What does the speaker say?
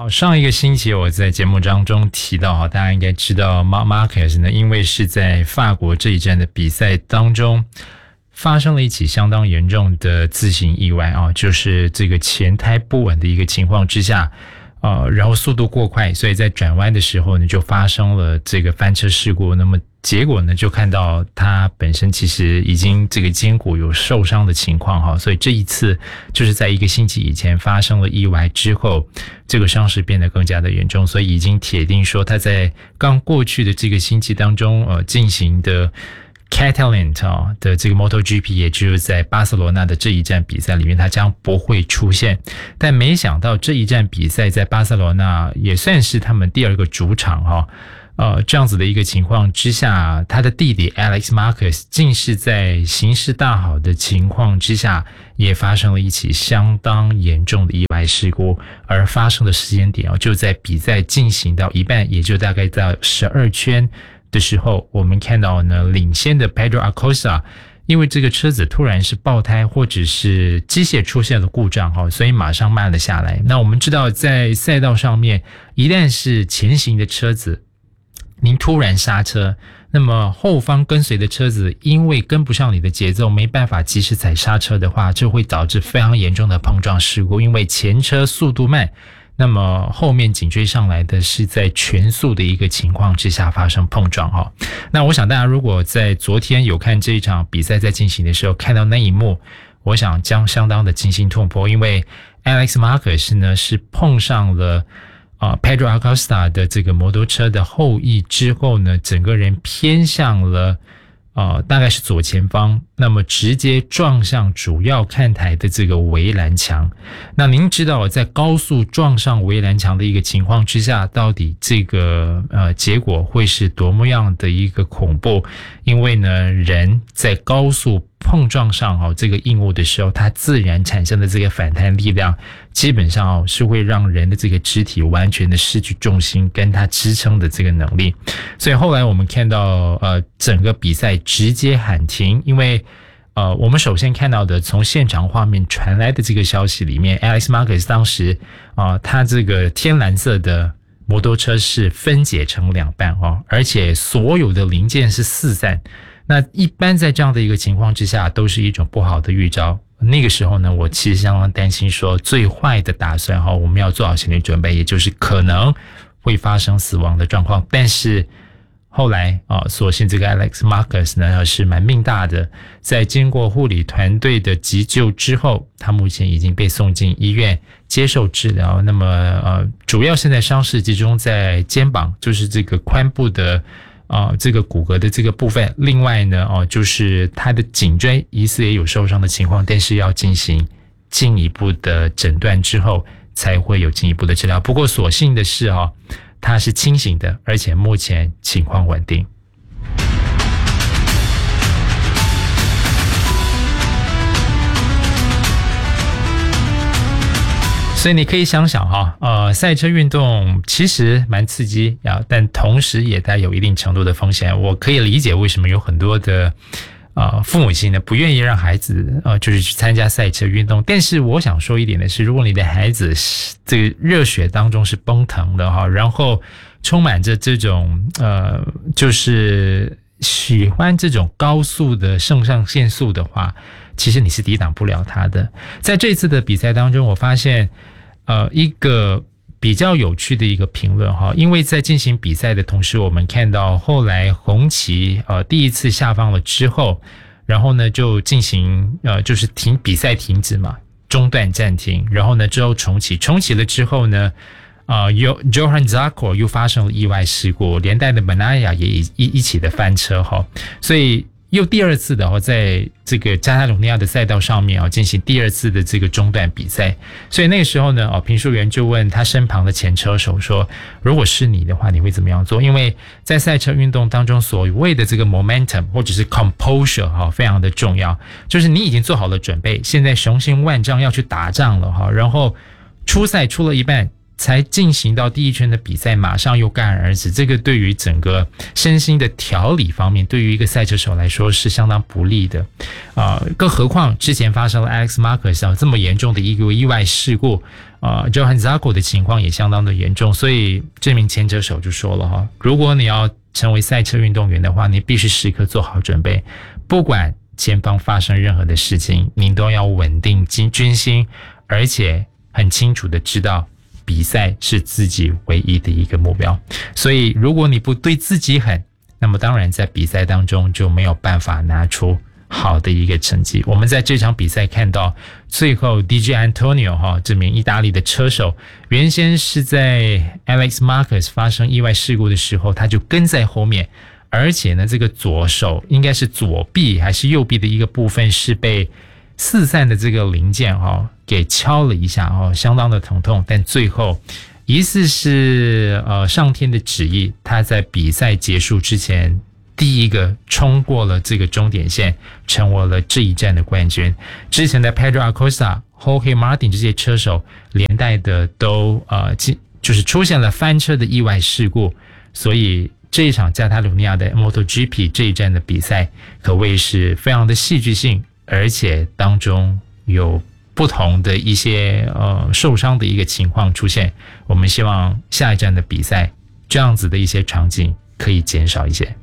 好，上一个星期我在节目当中提到，大家应该知道 Marc Marquez 呢，因为是在法国这一站的比赛当中发生了一起相当严重的自行意外啊，就是这个前胎不稳的一个情况之下，然后速度过快，所以在转弯的时候呢，就发生了这个翻车事故。那么结果呢，就看到他本身其实已经这个肩骨有受伤的情况哈，所以这一次就是在一个星期以前发生了意外之后，这个伤势变得更加的严重，所以已经铁定说他在刚过去的这个星期当中进行的Catalan 的这个 MotoGP， 也就是在巴塞罗那的这一站比赛里面，他将不会出现。但没想到这一站比赛在巴塞罗那也算是他们第二个主场这样子的一个情况之下，他的弟弟 Alex Marquez 竟是在形势大好的情况之下，也发生了一起相当严重的意外事故，而发生的时间点就在比赛进行到一半，也就大概到12圈的时候，我们看到呢，领先的 Pedro Acosta 因为这个车子突然是爆胎或者是机械出现了故障所以马上慢了下来。那我们知道在赛道上面，一旦是前行的车子您突然刹车，那么后方跟随的车子因为跟不上你的节奏，没办法及时踩刹车的话，就会导致非常严重的碰撞事故。因为前车速度慢，那么后面紧追上来的是在全速的一个情况之下发生碰撞那我想大家如果在昨天有看这一场比赛在进行的时候，看到那一幕，我想将相当的惊心痛魄，因为 Alex Marquez 呢是碰上了Pedro Acosta 的这个摩托车的后翼之后呢，整个人偏向了大概是左前方，那么直接撞向主要看台的这个围栏墙。那您知道在高速撞上围栏墙的一个情况之下，到底这个结果会是多么样的一个恐怖？因为呢，人在高速碰撞上这个硬物的时候，它自然产生的这个反弹力量，基本上是会让人的这个肢体完全的失去重心跟它支撑的这个能力。所以后来我们看到整个比赛直接喊停，因为我们首先看到的从现场画面传来的这个消息里面， Alex Marquez 当时他这个天蓝色的摩托车是分解成两半而且所有的零件是四散。那一般在这样的一个情况之下，都是一种不好的预兆。那个时候呢，我其实相当担心说最坏的打算我们要做好心理准备，也就是可能会发生死亡的状况。但是后来所幸这个 Alex Marquez 呢是蛮命大的，在经过护理团队的急救之后，他目前已经被送进医院接受治疗。那么主要现在伤势集中在肩膀，就是这个髋部的这个骨骼的这个部分。另外呢就是他的颈椎疑似也有受伤的情况，但是要进行进一步的诊断之后才会有进一步的治疗。不过所幸的是他是清醒的，而且目前情况稳定。所以你可以想想赛车运动其实蛮刺激但同时也带有一定程度的风险。我可以理解为什么有很多的父母亲呢不愿意让孩子就是去参加赛车运动。但是我想说一点的是，如果你的孩子这个热血当中是奔腾的然后充满着这种就是喜欢这种高速的肾上腺素的话，其实你是抵挡不了他的。在这次的比赛当中，我发现一个比较有趣的一个评论因为在进行比赛的同时，我们看到后来红旗第一次下放了之后，然后呢就进行就是比赛停止嘛，中断暂停，然后呢之后重启了之后呢Johann Zarco 又发生了意外事故，连带的 Bagnaia 也一起的翻车所以又第二次的在这个加泰罗尼亚的赛道上面进行第二次的这个中断比赛。所以那个时候呢评述员就问他身旁的前车手说，如果是你的话你会怎么样做？因为在赛车运动当中所谓的这个 momentum 或者是 composure 非常的重要，就是你已经做好了准备，现在雄心万丈要去打仗了然后出赛出了一半， 才进行到第一圈的比赛，马上又戛然而止，这个对于整个身心的调理方面，对于一个赛车手来说是相当不利的。更何况之前发生了 Alex Marquez 这么严重的一个意外事故，Johann Zarco 的情况也相当的严重，所以这名前车手就说了哈，如果你要成为赛车运动员的话，你必须时刻做好准备，不管前方发生任何的事情，你都要稳定军心，而且很清楚的知道比赛是自己唯一的一个目标。所以如果你不对自己狠，那么当然在比赛当中就没有办法拿出好的一个成绩。我们在这场比赛看到最后 DJ Antonio 这名意大利的车手，原先是在 Alex Marquez 发生意外事故的时候他就跟在后面，而且呢这个左手应该是左臂还是右臂的一个部分是被四散的这个零件给敲了一下相当的疼痛，但最后疑似是上天的旨意，他在比赛结束之前第一个冲过了这个终点线，成为了这一站的冠军。之前的 Pedro Acosta、Jorge Martin 这些车手连带的都就是出现了翻车的意外事故，所以这一场加泰罗尼亚的 MotoGP 这一站的比赛可谓是非常的戏剧性，而且当中有不同的一些受伤的一个情况出现。我们希望下一站的比赛这样子的一些场景可以减少一些。